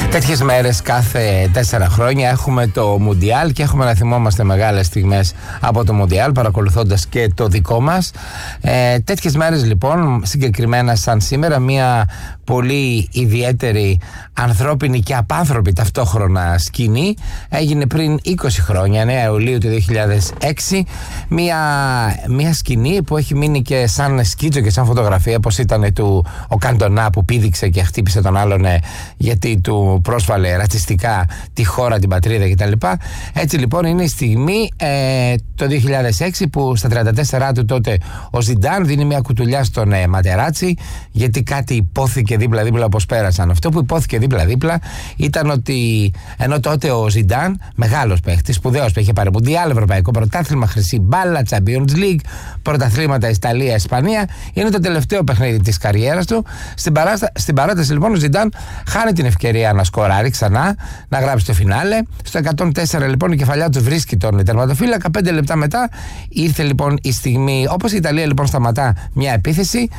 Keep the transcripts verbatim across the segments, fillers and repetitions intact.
Τέτοιες μέρες κάθε τέσσερα χρόνια έχουμε το Μουντιάλ και έχουμε να θυμόμαστε μεγάλες στιγμές από το Μουντιάλ, παρακολουθώντας και το δικό μας. Ε, τέτοιες μέρες λοιπόν, συγκεκριμένα σαν σήμερα, μια πολύ ιδιαίτερη ανθρώπινη και απάνθρωπη ταυτόχρονα σκηνή έγινε πριν είκοσι χρόνια, εννέα Ιουλίου του δύο χιλιάδες έξι. Μια, μια σκηνή που έχει μείνει και σαν σκίτσο και σαν φωτογραφία, όπως ήταν του ο Καντονά που πήδηξε και χτύπησε τον άλλον γιατί του πρόσβαλε ρατσιστικά τη χώρα, την πατρίδα κτλ. Έτσι λοιπόν είναι η στιγμή ε, το δύο χιλιάδες έξι που στα τριάντα τέσσερα του τότε ο Ζιντάν δίνει μια κουτουλιά στον ε, Ματεράτσι, γιατί κάτι υπόθηκε δίπλα-δίπλα όπως πέρασαν. Αυτό που υπόθηκε δίπλα-δίπλα ήταν ότι ενώ τότε ο Ζιντάν, μεγάλος παίχτης, σπουδαίος που είχε πάρει Μουντιάλ, Ευρωπαϊκό Πρωτάθλημα, Χρυσή Μπάλα, Champions League, πρωταθλήματα Ιταλία, Ισπανία, είναι το τελευταίο παιχνίδι της καριέρας του. Στην, παράστα, στην παράταση λοιπόν ο Ζιντάν χάνει την ευκαιρία να σκοράρει ξανά, να γράψει το φινάλε. Στο εκατόν τέσσερα λοιπόν η κεφαλιά του βρίσκει τον τερματοφύλακα. Πέντε λεπτά μετά ήρθε λοιπόν η στιγμή, όπως η Ιταλία λοιπόν σταματά μια επίθεση,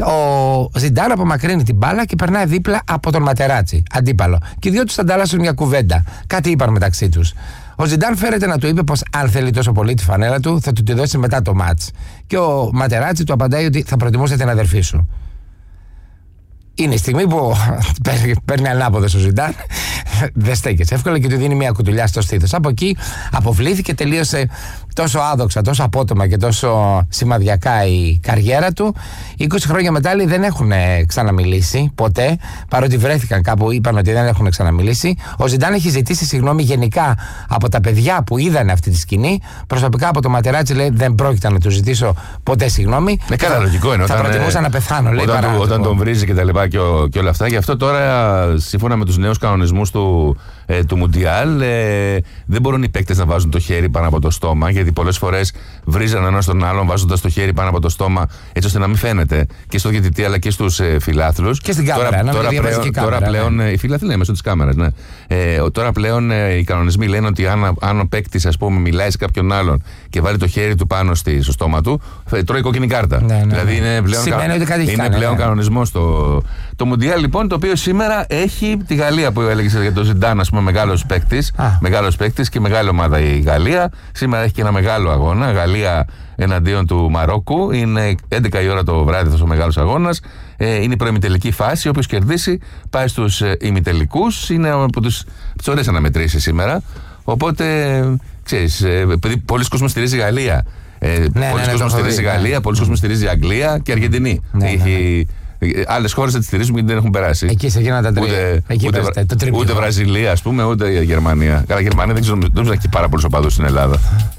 ο Ζιντάν απομακρύνει την μπάλα και περνάει δίπλα από τον Ματεράτσι, αντίπαλο. Και οι δύο τους ανταλλάσσουν μια κουβέντα. Κάτι είπαν μεταξύ τους. Ο Ζιντάν φέρεται να του είπε πως αν θέλει τόσο πολύ τη φανέλα του θα του τη δώσει μετά το μάτς. Και ο Ματεράτσι του απαντάει ότι θα προτιμούσε την αδερφή σου. Είναι η στιγμή που παίρνει ανάποδος ο Ζιντάν, δεν στέκεσαι εύκολα και του δίνει μια κουτουλιά στο στήθος. Από εκεί αποβλήθηκε, τελείωσε τόσο άδοξα, τόσο απότομα και τόσο σημαδιακά η καριέρα του. είκοσι χρόνια μετά λέει, δεν έχουν ξαναμιλήσει ποτέ, παρότι βρέθηκαν κάπου, είπαν ότι δεν έχουν ξαναμιλήσει. Ο Ζιντάν έχει ζητήσει συγγνώμη γενικά από τα παιδιά που είδαν αυτή τη σκηνή. Προσωπικά από το Ματεράτσι λέει δεν πρόκειται να του ζητήσω ποτέ συγγνώμη. Με καλά λογικό είναι. Θα προτιμούσα να πεθάνω, λέει. Όταν, του, όταν τον βρίζει και τα λοιπά και, ο, και όλα αυτά. Γι' αυτό τώρα, σύμφωνα με τους νέους κανονισμούς του, ε, του Μουντιάλ, ε, δεν μπορούν οι παίκτες να βάζουν το χέρι πάνω από το στόμα, γιατί πολλές φορές βρίζαν ένας τον άλλον βάζοντας το χέρι πάνω από το στόμα, έτσι ώστε να μην φαίνεται και στο διαιτητή αλλά και στους ε, φιλάθλους. Και στην κάμερα. Τώρα, να τώρα, πλέον, και κάμερα, τώρα πλέον, ναι. Οι φιλάθλοι είναι μέσω της κάμερας. Ναι. Ε, τώρα πλέον ε, οι κανονισμοί λένε ότι αν, αν ο παίκτης, ας πούμε, μιλάει σε κάποιον άλλον και βάλει το χέρι του πάνω στη, στο στόμα του, τρώει κόκκινη κάρτα. Ναι, ναι, δηλαδή είναι πλέον, κα, είναι κάνει, πλέον ναι. κανονισμός το, το Μουντιάλ, λοιπόν, το οποίο σήμερα έχει τη Γαλλία που έλεγε για το Ζιντάν, ας πούμε, μεγάλος παίκτης, μεγάλος παίκτης και μεγάλη ομάδα η Γαλλία. Σήμερα έχει και ένα μεγάλο αγώνα, Γαλλία εναντίον του Μαρόκου. Είναι έντεκα η ώρα το βράδυ αυτός ο μεγάλος αγώνας. Ε, είναι η προημιτελική φάση. Όποιος κερδίσει πάει στους ε, ημιτελικούς. Είναι από τις ωραίες αναμετρήσεις σήμερα. Οπότε, ξέρεις, ε, επειδή πολλοί κόσμος στηρίζει Γαλλία. Ε, ναι, πολλοί ναι, κόσμος ναι, στηρίζει ναι. Γαλλία, πολλοί κόσμος στηρίζει Αγγλία και Αργεντινή. Ναι, έχει, ναι, ναι. Άλλες χώρες δεν τις στηρίζουν γιατί δεν έχουν περάσει. Εκεί σε εκείνα τα τρία. Ούτε, ούτε, ούτε, ούτε Βραζιλία, ας πούμε, ούτε Γερμανία. Καλά, Γερμανία δεν ξέρω, δεν ξέρω να έχει πάρα πολλούς οπαδούς στην Ελλάδα.